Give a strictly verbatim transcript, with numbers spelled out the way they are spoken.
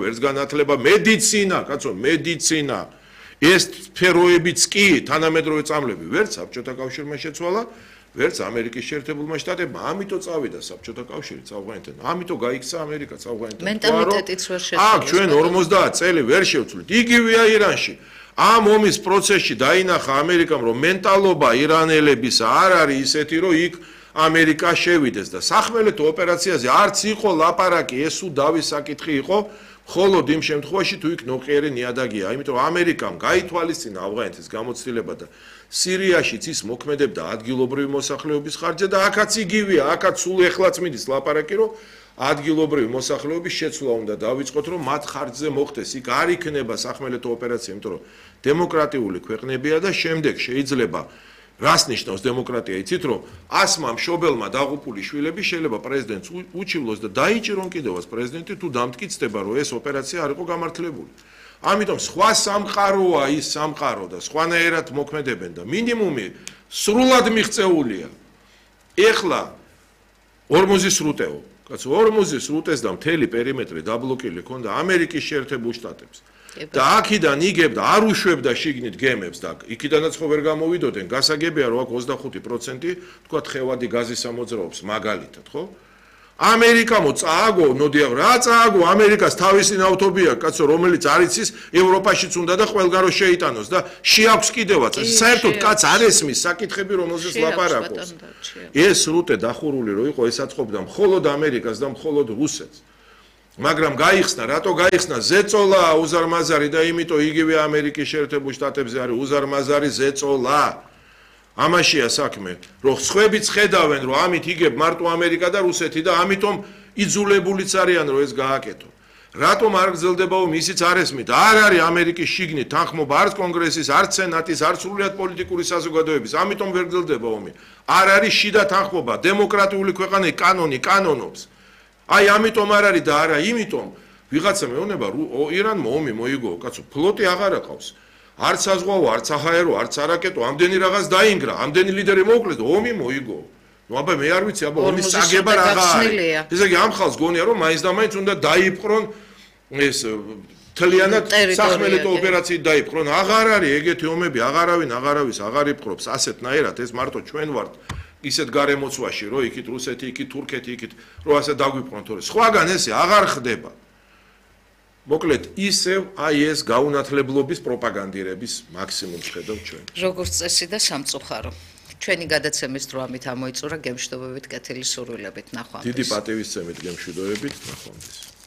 ვერც განათლება, მედიცინა, კაცო, მედიცინა. ეს სფეროებიც კი თანამედროვე წამლები ვერც საბჭოთა კავშირმა შეცვალა, ვერც ამერიკის შეერთებულმა შტატებმა, ამიტომ წავიდა საბჭოთა კავშირი Ავღანეთთან, ამიტომ გაიქცა ამერიკა Ავღანეთთან. მენტალიტეტიც ვერ შეცვალა. აქ ჩვენ ორმოცდაათ წელი ვერ შევცვლით. იგივეა ირანში. ამ ომის პროცესში დაინახა ამერიკამ, რომ მენტალობა ირანელების არ არის ისეთი, რომ იქ ამერიკა შევიდეს და სახმელეთო ოპერაციაზე არც იყო ლაპარაკი, ეს უდავის საკითხი იყო, ხოლო იმ შემთხვევაში თუ იქ ნოყიერი ნიადაგია, იმიტომ რომ ამერიკამ გაითვალისწინა ავღანეთის გამოცდილება და სირიაშიც ის მოქმედებდა ადგილობრივი მოსახლეობის ხარჯზე და აქაც იგივეა, აქაც სულ ეხლაც მიდის ლაპარაკი, რომ ადგილობრივი მოსახლეობის შეცვლა უნდა დავიწყოთ, რომ მათ ხარჯზე მოხდეს. იქ არ იქნება სახმელეთო ოპერაცია, იმიტომ რომ დემოკრატიული ქვეყნებია და შემდეგ შეიძლება რას ნიშნავს დემოკრატია, იცით რომ ასმა მშობელმა დაღუპული შვილები შეიძლება პრეზიდენტს უჩივლოს და დაიჭირონ კიდევაც პრეზიდენტი თუ დამტკიცდება რომ ეს ოპერაცია არ იყო გამართლებული. ამიტომ სხვა სამყაროა ის სამყარო და სხვანაირად მოქმედებენ და მინიმუმი სრულად მიღწეულია. ეხლა ორმოზის სრუტეო, კაცო, ორმოზის სრუტეს და მთელი პერიმეტრი დაბლოკილი ქონდა ამერიკის შეერთებულ შტატებს. და აქედან იგებდა არ უშვებდა შიგნით გემებს და იქიდანაც ხო ვერ გამოვიდოდნენ გასაგებია რომ აქ ოცდახუთი პროცენტი თქვა თხევადი გაზის ამოძრაობს მაგალითად ხო ამერიკამო წააგო ნოდია რა წააგო ამერიკას თავისი ნავთობია კაცო რომელიც არის ის ევროპაშიც უნდა და ყველგან შეიტანოს და შეაქვს კიდევაც საერთოდ კაც არ ესმის საკითხები რომელზეც ლაპარაკობს ეს რუტე დახურული რო იყო ეს აწყობდა მხოლოდ ამერიკას და მხოლოდ რუსეთს მაგრამ გაიხსნა, რატო გაიხსნა ზეწოლა უზარმაზარი და იმიტომ იგივე ამერიკის შეერთებულ შტატებზე არის უზარმაზარი ზეწოლა. ამაშია საქმე, რომ სხვებიც ხედავენ, რომ ამით იგებ მარტო ამერიკა და რუსეთი და ამიტომ იძულებულიც არიან, რომ ეს გააკეთონ. რატომ არ გრძელდება ომი, ისიც არ ესმით. არ არის ამერიკის შიგნით თანხმობა არც კონგრესის, არც სენატის, არც სრულიად პოლიტიკური საზოგადოების, ამიტომ ვერ გრძელდება ომი. არ არის შიდა თანხმობა, დემოკრატიული ქვეყანები კანონი კანონობს. აი ამიტომ არ არის და არა იმიტომ ვიღაცა მეუბნება ირანმა ომი მოიგო კაცო ფლოტი აღარ აყავს არც საზღვაო არც საჰაერო არც არაკეტო ამდენი რაღაც დაინგრა ამდენი ლიდერი მოუკლეს და ომი მოიგო ნუ აბა მე არ ვიცი აბა ომის საგება რაღა არის ესე იგი ამ ხალხს გონია რომ მაინც და მაინც უნდა დაიპყრონ ეს თლიანად სახმელეთო ოპერაციით დაიპყრონ აღარ არის ეგეთი ომები აღარავინ აღარავის აღარ იპყრობს ასეთნაირად ეს მარტო ჩვენ ვართ ისეთ გარემოცვაში, რომ იქით რუსეთი, იქით თურქეთი, იქით რომ ასე დაგვიპყრონ, თორე სხვაგან ესე აღარ ხდება. მოკლედ, ისევ აი ეს გაუნათლებლობის პროპაგანდირების მაქსიმუმს ხედავთ ჩვენ. როგორც წესი და სამწუხარო. ჩვენი გადაცემის დრო ამით ამოიწურა, გემშვიდობებით, კეთილი სურვილებით, ნახვამდის. დიდი პატივისცემით გემშვიდობებით, ნახვამდის.